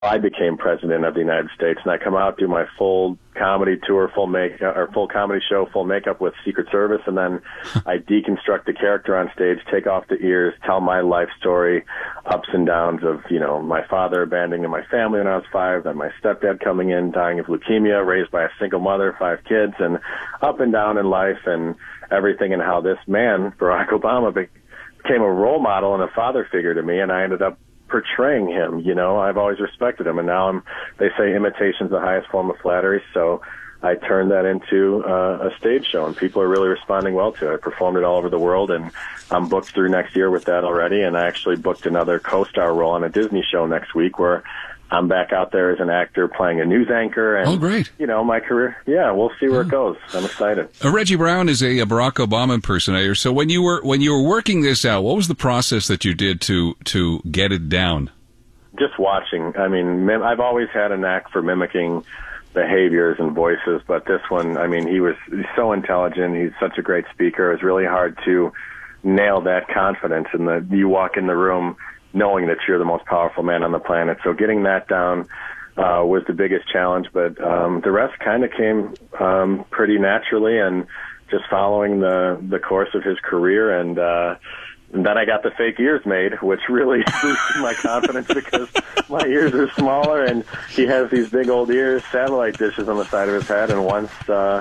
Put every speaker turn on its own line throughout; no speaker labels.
I became president of the United States, and I come out, do my full comedy tour, full comedy show, full makeup with Secret Service, and then I deconstruct the character on stage, take off the ears, tell my life story, ups and downs of, my father abandoning my family when I was 5, then my stepdad coming in, dying of leukemia, raised by a single mother, 5 kids, and up and down in life and everything, and how this man, Barack Obama, became a role model and a father figure to me, and I ended up portraying him. I've always respected him, and now they say imitation's the highest form of flattery, so I turned that into a stage show, and people are really responding well to it. I performed it all over the world, and I'm booked through next year with that already, and I actually booked another co-star role on a Disney show next week where I'm back out there as an actor playing a news anchor. And,
oh, great.
My career, we'll see where it goes. I'm excited.
Reggie Brown is a Barack Obama impersonator. So when you were working this out, what was the process that you did to get it down?
Just watching. I mean, I've always had a knack for mimicking behaviors and voices, but this one, he's so intelligent. He's such a great speaker. It was really hard to nail that confidence, and you walk in the room knowing that you're the most powerful man on the planet. So getting that down was the biggest challenge, but the rest kind of came pretty naturally, and just following the course of his career, and then I got the fake ears made, which really boosted my confidence because my ears are smaller, and he has these big old ears, satellite dishes on the side of his head, and once,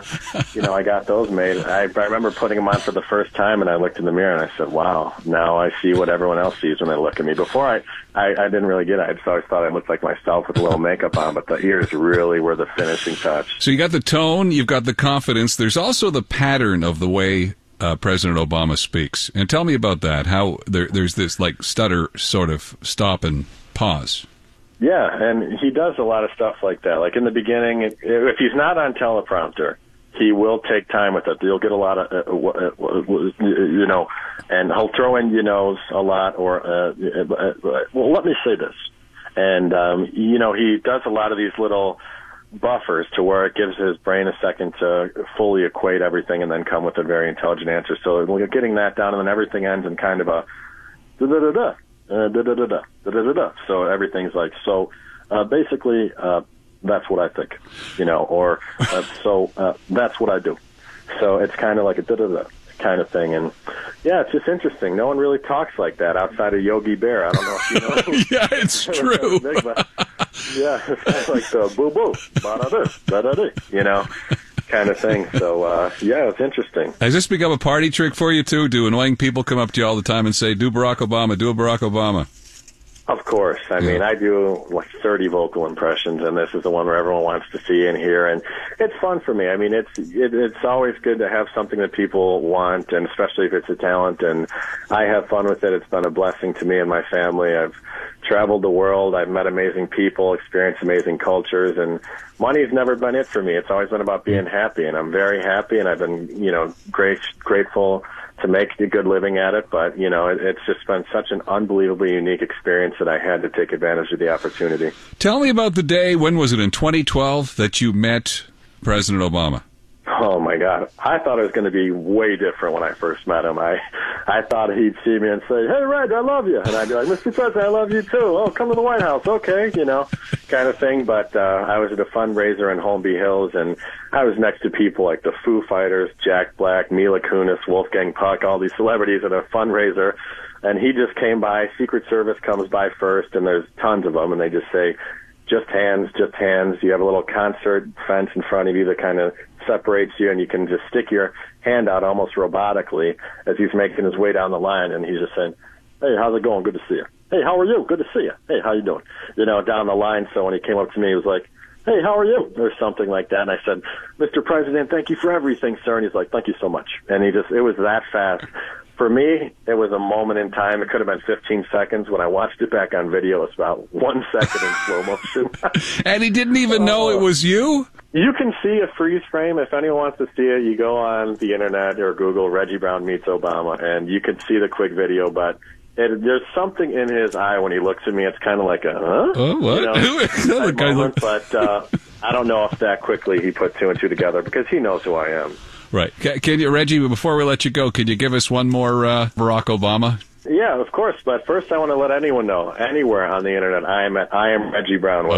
I got those made, I remember putting them on for the first time, and I looked in the mirror, and I said, wow, now I see what everyone else sees when they look at me. Before, I didn't really get it. I just always thought I looked like myself with a little makeup on, but the ears really were the finishing touch.
So you got the tone, you've got the confidence. There's also the pattern of the way President Obama speaks. And tell me about that, how there's this like stutter sort of stop and pause.
Yeah, and he does a lot of stuff like that. Like in the beginning, if he's not on teleprompter, he will take time with it. You'll get a lot of, and he'll throw in a lot, or, well, let me say this. And, he does a lot of these little buffers to where it gives his brain a second to fully equate everything and then come with a very intelligent answer. So we're getting that down, and then everything ends in kind of a da-da-da-da, da-da-da-da, da-da-da-da. So everything's like, basically, that's what I think, that's what I do. So it's kind of like a da-da-da kind of thing. And yeah, it's just interesting. No one really talks like that outside of Yogi Bear. I don't know if you know.
Yeah, it's true.
Big, but yeah, it's kind of like the boo-boo, ba-da-da, da-da-da, kind of thing. So, it's interesting.
Has this become a party trick for you, too? Do annoying people come up to you all the time and say, do Barack Obama, do a Barack Obama?
Of course. I mean, I do like 30 vocal impressions, and this is the one where everyone wants to see and hear, and it's fun for me. I mean, it's always good to have something that people want, and especially if it's a talent, and I have fun with it. It's been a blessing to me and my family. I've traveled the world. I've met amazing people, experienced amazing cultures, and money's never been it for me. It's always been about being happy, and I'm very happy, and I've been, grateful to make a good living at it, but, it's just been such an unbelievably unique experience that I had to take advantage of the opportunity.
Tell me about the day, when was it, in 2012, that you met President Obama?
Oh, my God. I thought it was going to be way different when I first met him. I thought he'd see me and say, hey, Reg, I love you. And I'd be like, Mr. President, I love you, too. Oh, come to the White House. Okay, kind of thing. But I was at a fundraiser in Holmby Hills, and I was next to people like the Foo Fighters, Jack Black, Mila Kunis, Wolfgang Puck, all these celebrities at a fundraiser. And he just came by. Secret Service comes by first, and there's tons of them, and they just say, just hands, just hands. You have a little concert fence in front of you that kind of separates you, and you can just stick your hand out almost robotically as he's making his way down the line, and he's just saying, hey, how's it going? Good to see you. Hey, how are you? Good to see you. Hey, how you doing? Down the line. So when he came up to me, he was like, hey, how are you? Or something like that. And I said, Mr. President, thank you for everything, sir. And he's like, thank you so much. And it was that fast. For me, it was a moment in time. It could have been 15 seconds. When I watched it back on video, it's about 1 second in slow motion.
And he didn't even know it was you?
You can see a freeze frame. If anyone wants to see it, you go on the internet or Google Reggie Brown meets Obama, and you can see the quick video, but there's something in his eye when he looks at me. It's kind of like a, huh?
Oh, what?
Moment, but I don't know if that quickly he put two and two together because he knows who I am.
Right. Can you, Reggie, before we let you go, can you give us one more Barack Obama
Yeah, of course. But first, I want to let anyone know, anywhere on the internet, I am Reggie Brown.